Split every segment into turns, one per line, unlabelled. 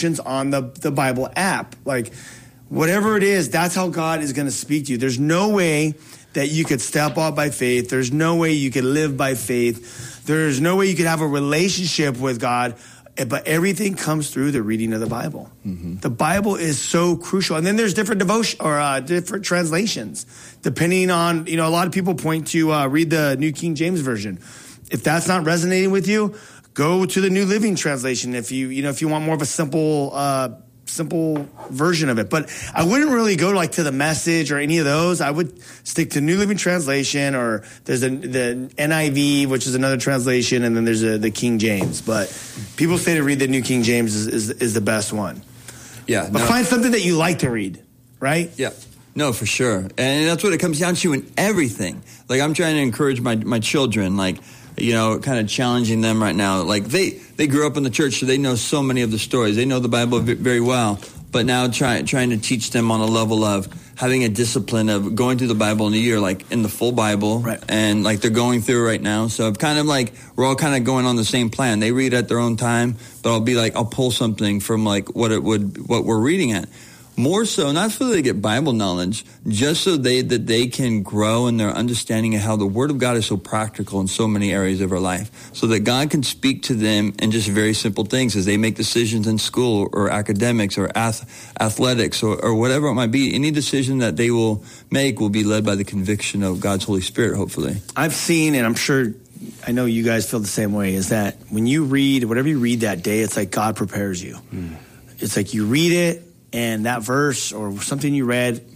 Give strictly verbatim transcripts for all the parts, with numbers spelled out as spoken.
instructions on the, the Bible app. Like, whatever it is, that's how God is going to speak to you. There's no way that you could step out by faith. There's no way you could live by faith. There's no way you could have a relationship with God. But everything comes through the reading of the Bible. Mm-hmm. The Bible is so crucial. And then there's different devotion or uh, different translations, depending on, you know, a lot of people point to uh, read the New King James Version. If that's not resonating with you, go to the New Living Translation. If you, you know, if you want more of a simple, uh, simple version of it. But I wouldn't really go like to the Message or any of those. I would stick to New Living Translation, or there's a, the N I V, which is another translation, and then there's a, the King James. But people say to read the New King James is, is, is the best one.
Yeah.
But no. Find something that you like to read, right?
Yeah. No, for sure. And that's what it comes down to in everything. Like, I'm trying to encourage my, my children, like, you know, kind of challenging them right now. Like, they, they grew up in the church, so they know so many of the stories. They know the Bible very well. But now try, trying to teach them on a level of having a discipline of going through the Bible in a year, like in the full Bible.
Right. And,
like, they're going through right now. So I've kind of like, we're all kind of going on the same plan. They read at their own time, but I'll be like, I'll pull something from, like, what it would, what we're reading at. More so, not so they get Bible knowledge, just so they that they can grow in their understanding of how the Word of God is so practical in so many areas of our life, so that God can speak to them in just very simple things as they make decisions in school or academics or ath- athletics or, or whatever it might be. Any decision that they will make will be led by the conviction of God's Holy Spirit, hopefully.
I've seen, and I'm sure, I know you guys feel the same way, is that when you read, whatever you read that day, it's like God prepares you. Mm. It's like you read it, and that verse or something you read,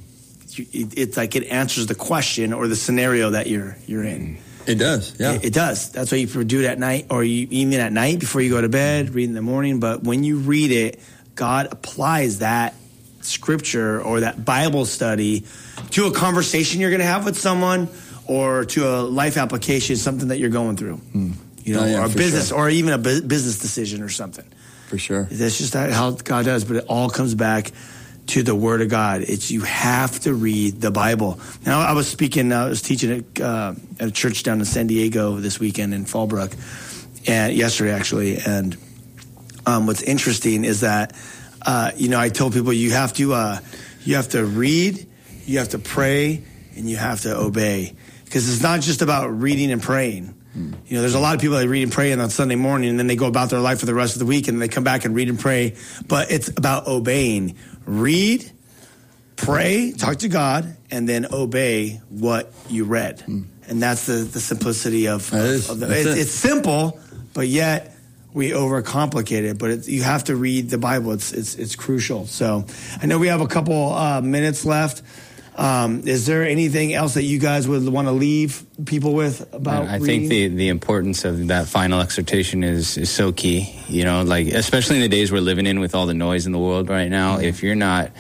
it's like it answers the question or the scenario that you're you're in.
It does, yeah.
It, it does. That's why you do it at night, or you even at night before you go to bed, read in the morning. But when you read it, God applies that scripture or that Bible study to a conversation you're going to have with someone, or to a life application, something that you're going through. Hmm. You know, oh, yeah, or a business, sure. or even a bu- business decision or something.
For sure.
That's just how God does, but it all comes back to the Word of God. It's you have to read the Bible. Now, I was speaking, I was teaching at, uh, at a church down in San Diego this weekend in Fallbrook, and yesterday actually. And um, what's interesting is that uh, you know I told people you have to uh, you have to read, you have to pray, and you have to obey, because it's not just about reading and praying. You know, there's a lot of people that read and pray on Sunday morning, and then they go about their life for the rest of the week, and they come back and read and pray. But it's about obeying. Read, pray, talk to God, and then obey what you read. Mm. And that's the, the simplicity of, of, of the, it's, it. it's simple, but yet we overcomplicate it. But it's, you have to read the Bible. It's it's it's crucial. So I know we have a couple uh, minutes left. Um, is there anything else that you guys would want to leave people with about
I
reading?
think the, the importance of that final exhortation is, is so key, you know, like, especially in the days we're living in with all the noise in the world right now. Mm-hmm. If you're not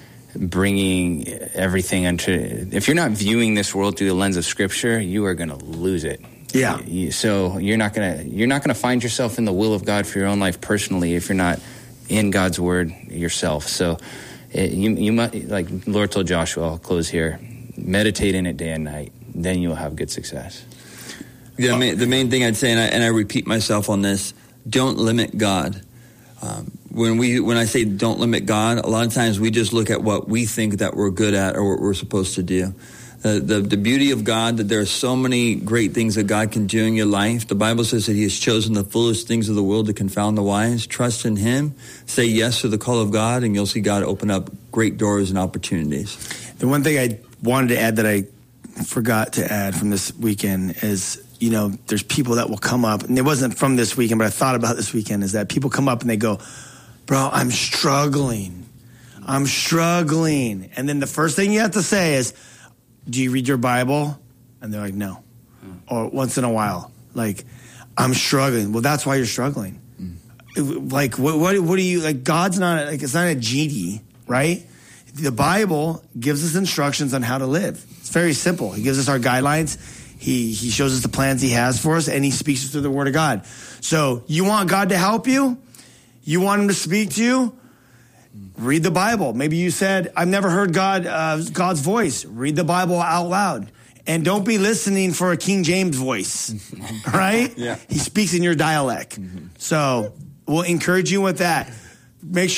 bringing everything into, if you're not viewing this world through the lens of Scripture, you are going to lose it.
Yeah.
You, so you're not going to, you're not going to find yourself in the will of God for your own life personally if you're not in God's Word yourself. So It, you, you might, like Lord told Joshua, I'll close here, meditate in it day and night, then you'll have good success.
Yeah, the main, the main thing I'd say, and I, and I repeat myself on this, don't limit God. Um, when we when I say don't limit God, a lot of times we just look at what we think that we're good at or what we're supposed to do. Uh, the, the beauty of God, that there are so many great things that God can do in your life. The Bible says that He has chosen the foolish things of the world to confound the wise. Trust in Him. Say yes to the call of God, and you'll see God open up great doors and opportunities.
The one thing I wanted to add that I forgot to add from this weekend is, you know, there's people that will come up, and it wasn't from this weekend, but I thought about this weekend, is that people come up and they go, bro, I'm struggling. I'm struggling. And then the first thing you have to say is, do you read your Bible? And they're like, no. Mm. Or once in a while, like, I'm struggling. Well, that's why you're struggling. Mm. Like, what, what, what do you, like, God's not, like, it's not a genie, right? The Bible gives us instructions on how to live. It's very simple. He gives us our guidelines. He, he shows us the plans He has for us, and He speaks through the Word of God. So you want God to help you? You want Him to speak to you? Read the Bible. Maybe you said, I've never heard God, uh, God's voice. Read the Bible out loud. And don't be listening for a King James voice, right?
Yeah.
He speaks in your dialect. Mm-hmm. So we'll encourage you with that. Make sure